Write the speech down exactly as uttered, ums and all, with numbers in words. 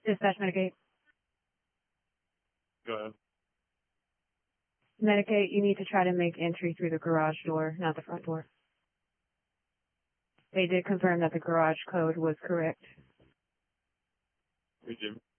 Dispatch Medicaid. Go ahead. Medicaid, you need to try to make entry through the garage door, not the front door. They did confirm that the garage code was correct. We do.